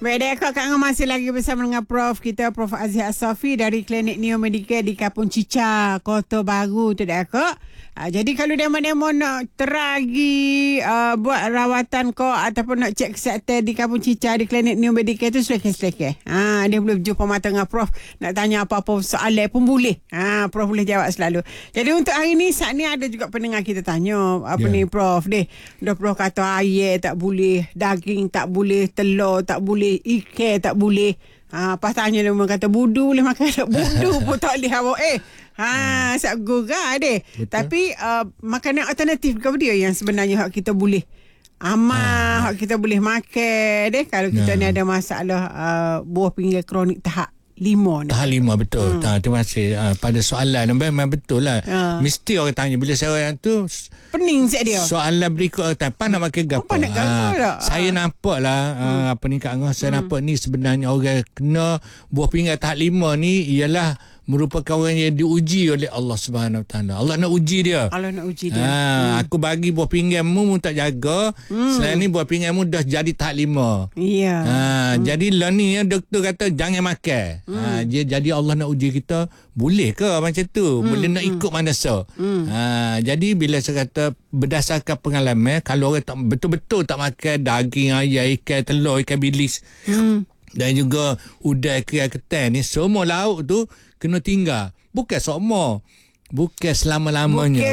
Baik, dek, Kak Angah masih lagi bersama dengan Prof kita, Prof Aziz As-Safi dari Klinik Neo Medicare di Kampung Cica, Kota Baru tu, dek, Kak. Jadi kalau demo-demo nak teragi buat rawatan kau ataupun nak cek kesihatan di Kampung Cica di Klinik Neo Medicare tu selekeh-selekeh. Dia boleh berjumpa mata dengan Prof, nak tanya apa-apa soalan pun boleh. Prof boleh jawab selalu. Jadi untuk hari ni, saat ni ada juga pendengar kita tanya ni Prof deh. Dah Prof kata air tak boleh, daging tak boleh, telur tak boleh, ikan tak boleh. Pas tanya dia kata budu boleh makan tak? Budu pun tak boleh awak. Sak gurau deh. Tapi makanan alternatif ke dia yang sebenarnya hak kita boleh hak kita boleh makan deh kalau kita ni ada masalah buah pinggang kronik tahap 5 ni. Tahap 5 betul. Terima kasih pada soalan. Memang betul lah. Mesti orang tanya bila saya orang tu pening siap dia. Soalan berikut orang tanya, "Pan nak makan gapo?" Saya nampak lah Kak Angah, saya nampak ni sebenarnya orang kena buah pinggang tahap 5 ni ialah merupakan orang yang diuji oleh Allah Subhanahu Wa Taala. Allah nak uji dia. Aku bagi buah pinggangmu mu tak jaga. Selain ni buah pinggangmu dah jadi tahap 5. Jadi lah ni doktor kata jangan makan. Jadi Allah nak uji kita, boleh ke macam tu? Boleh nak ikut mana so? Jadi bila saya kata berdasarkan pengalaman, kalau orang tak betul-betul tak makan daging, ayam, ikan, telur, ikan bilis, dan juga udang, kera, ketan ni, semua lauk tu kena tinggal. Bukan semua, bukan selama-lamanya.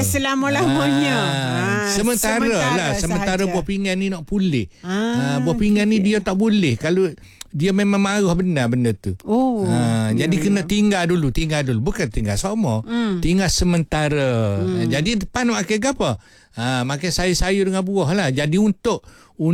Sementara buah pinggang ni nak pulih. Buah pinggang ni dia tak boleh kalau dia memang marah benar benda tu. Jadi kena tinggal dulu. Bukan tinggal semua. Tinggal sementara. Jadi depan nak makan apa? Makan sayur-sayur dengan buah lah. Jadi untuk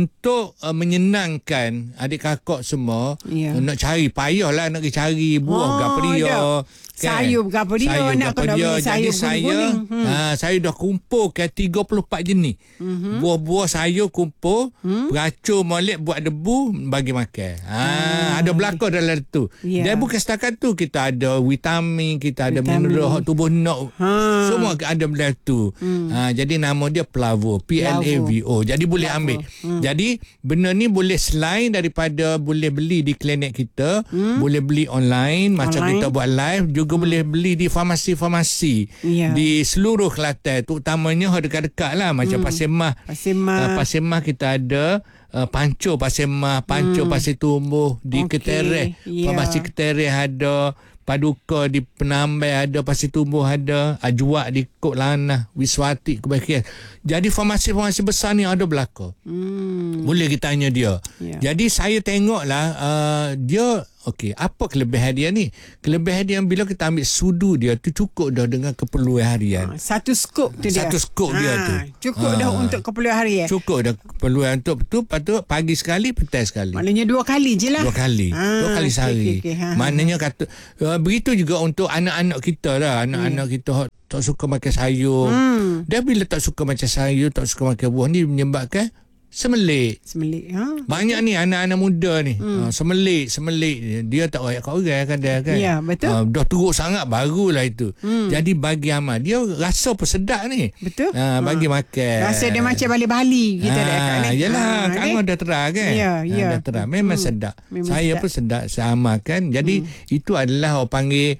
menyenangkan adik kakak semua, nak cari, payahlah nak cari buah gapo dia. Sayur gapo dia nak kena beli sayur kuning. Saya dah kumpulkan 34 jenis. Buah-buah sayur kumpul, beracun molek buat debu bagi makan. Ada belakang dalam tu. Dan bukan setakat tu, kita ada vitamin, kita ada mineral tubuh nak. Semua ada dalam tu. Jadi nama dia Plavo, Plavo. Jadi boleh ambil. Jadi benda ni boleh selain daripada boleh beli di klinik kita, boleh beli online macam kita buat live, juga boleh beli di farmasi-farmasi di seluruh Kelantan, terutamanya dekat-dekat lah macam Pasir Mah. Pasir Mah kita ada Panco Pasir Mah, Panco Pasir Tumbuh, di Ketereh, farmasi Ketereh ada, Paduka di Penambang ada, Pasir Tumbuh ada, Ajuak di Kok Lanah, Wiswati Kebahagiaan. Jadi farmasi-farmasi besar ni ada belaka. Boleh kita tanya dia. Jadi saya tengoklah dia apa kelebihan dia ni? Kelebihan dia bila kita ambil sudu dia tu cukup dah dengan keperluan harian. Satu skop tu dia. Satu skop dia tu. Cukup dah untuk keperluan harian. Cukup dah keperluan untuk tu, patut pagi sekali, petang sekali. Maknanya 2 kali je lah. 2 kali. 2 kali sehari. Maknanya kata begitu juga untuk anak-anak kita lah. Anak-anak kita tak suka makan sayur. Dan bila tak suka makan sayur, tak suka makan buah ni menyebabkan semelik. Banyak ni anak-anak muda ni semelik dia tak royak kat orang kan dia kan. Ya, betul. Dah teruk sangat barulah itu. Jadi bagi amal dia rasa pun sedap ni. Betul. Bagi makan. Rasa dia macam bali-bali kita dah ni. Yalah, kamu dah terang kan. Dah terang. Memang sedap. Saya pun sedap saya amalkan. Jadi itu adalah orang panggil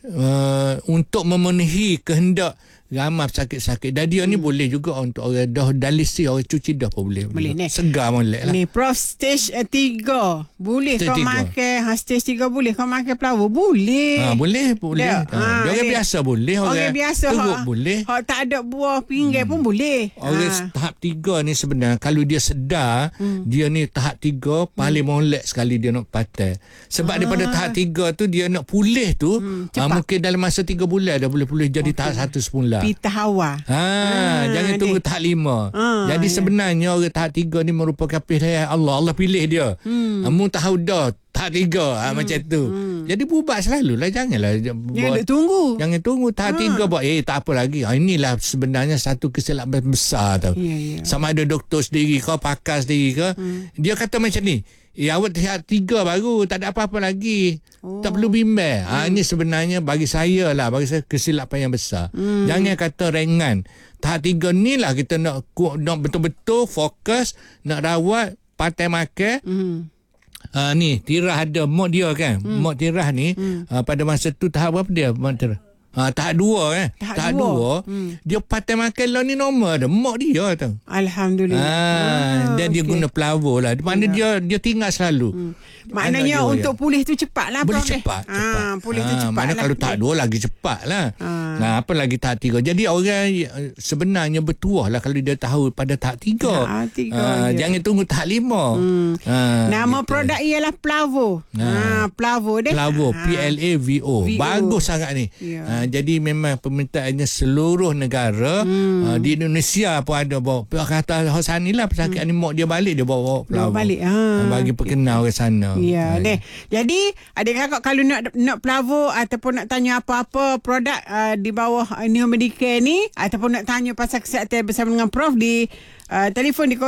untuk memenuhi kehendak ramai sakit-sakit. Dan dia ni boleh juga untuk orang dah dialisis, orang cuci dah pun boleh ni. Segar molek lah. Ni Prof stage 3 boleh kau makan. Stage 3 boleh kau makan Plavo? Boleh. Boleh. Orang biasa boleh, orang biasa teruk boleh. Hak tak ada buah pinggang pun boleh. Orang tahap 3 ni sebenarnya kalau dia sedar, dia ni tahap 3 paling molek sekali dia nak patah. Sebab daripada tahap 3 tu dia nak pulih tu mungkin dalam masa 3 bulan dah boleh pulih jadi tahap 1 semula. Pita hawa. Jangan tunggu tahap 5. Jadi sebenarnya orang tahap 3 ni merupakan pilihan Allah. Allah pilih dia. Mu tahu dah tahap 3 macam tu. Jadi buat selalulah, janganlah Jangan tunggu tahap 3 buat tak apa lagi. Inilah sebenarnya satu kesilapan besar tau. Sama ada doktor sendiri ke, pakar sendiri ke, dia kata macam ni, awak tahap 3 baru, tak ada apa-apa lagi. Tak perlu bimbang. Ini sebenarnya bagi saya kesilapan yang besar. Jangan kata ringan. Tahap 3 ni lah kita nak betul-betul fokus, nak rawat, patai makan, Ni tirah ada mok dia kan. Mok tirah ni pada masa tu tahap berapa dia mok tirah? Tahap 2 Tahap 2 dia patai makan lah ni normal dah. Mok dia tu. Alhamdulillah. Dan dia guna pelavo lah. Di mana dia tinggal selalu. Maknanya untuk pulih tu cepat lah. Boleh cepat. Pulih tu cepat mana lah. kalau tahap 2 lagi cepat lah. Apa lagi tahap 3. Jadi orang sebenarnya bertuah lah kalau dia tahu pada tahap 3. Jangan tunggu tahap 5. Nama gitu. Produk ialah Plavo. Plavo deh. Plavo. Plavo. Bagus sangat ni. Jadi memang permintaannya seluruh negara. Di Indonesia pun ada bawa. Kata Hosani lah pesakit ni mok dia balik, dia bawa Plavo. Balik. Bagi perkenal ke sana. Ya, deh. Jadi adik kakak kalau nak Plavo ataupun nak tanya apa-apa produk di bawah Neo Medicare ni ataupun nak tanya pasal kesihatan bersama dengan Prof di telefon di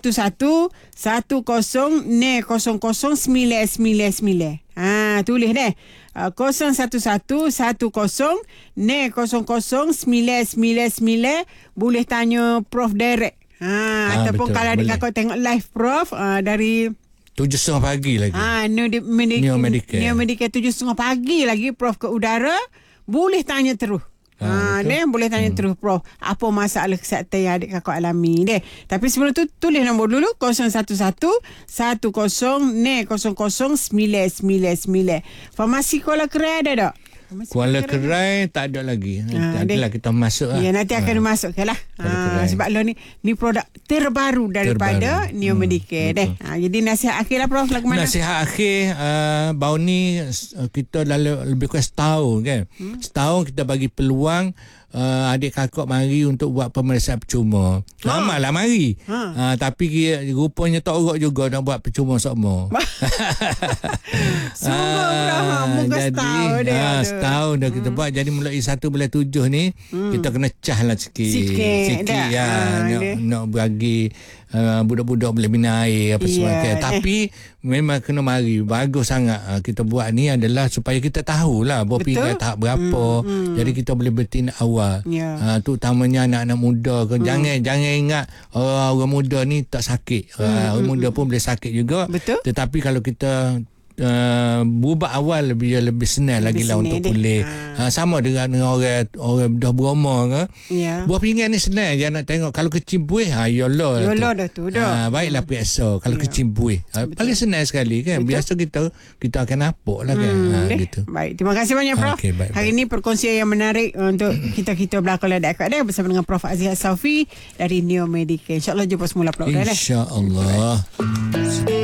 011-1000-999. Tulis deh. 011-1000-999. Boleh tanya Prof direct. Ataupun betul, kalau adik kakak tengok live Prof dari 7.30 pagi lagi. Neo Medicare 7.30 pagi lagi Prof ke udara. Boleh tanya terus. Boleh tanya terus Prof, apa masalah kesihatan yang adik kakak alami deh. Tapi sebelum tu tulis nombor dulu 011-1000-999. Farmasi Kuala Kerai ada tak? Kuala Kerai tak ada lagi. Nantilah kita masuk lah. Ya, nanti akan dimasukkan lah. Sebab lo ni produk terbaru daripada Neo Medicare deh. Jadi nasihat akhir lah Prof, lagu mana? Nasihat akhir baru ni kita lebih kurang setahun kan. Setahun kita bagi peluang adik kakak mari untuk buat pemeriksaan percuma. Lama lah mari. Tapi rupanya tak urut juga nak buat percuma sama. Jadi setahun dah kita buat. Jadi mulai 1 bulan 7 ni kita kena cah lah sikit nak bagi budak-budak boleh minum air apa sebagainya. Tapi memang kena mari. Bagus sangat kita buat ni adalah supaya kita tahulah berapa hingga tahap berapa. Jadi kita boleh bertindak awal. Terutamanya anak-anak muda. Jangan ingat orang muda ni tak sakit. Orang muda pun boleh sakit juga. Betul. Tetapi kalau kita berubah awal lebih senang lagi lah untuk pulih. Sama dengan orang dah berumur ke. Buah pinggan ni senang je nak tengok. Kalau kecil buih yalah dah tu dah. Baiklah biasa. Kalau kecil buih paling senang sekali kan. Biasa kita akan nampak lah kan. Gitu. Baik, terima kasih banyak Prof. Hari ini perkongsian yang menarik untuk kita berlakon adik akak bersama dengan Prof Aziz As-Safi dari Neo Medicare. InsyaAllah jumpa semula Prof. InsyaAllah.